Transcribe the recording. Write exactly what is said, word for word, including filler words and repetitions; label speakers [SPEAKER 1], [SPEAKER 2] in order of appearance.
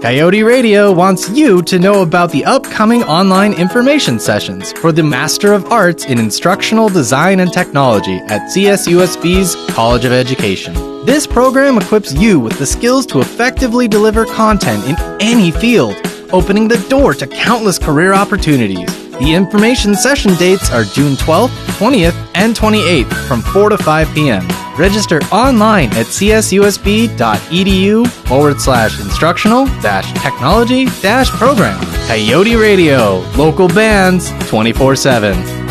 [SPEAKER 1] Coyote Radio wants you to know about the upcoming online information sessions for the Master of Arts in Instructional Design and Technology at C S U S B's College of Education. This program equips you with the skills to effectively deliver content in any field, opening the door to countless career opportunities. The information session dates are June twelfth, twentieth, and twenty-eighth from four to five p.m. Register online at csusb.edu forward slash instructional dash technology dash program. Coyote Radio, local bands twenty-four seven.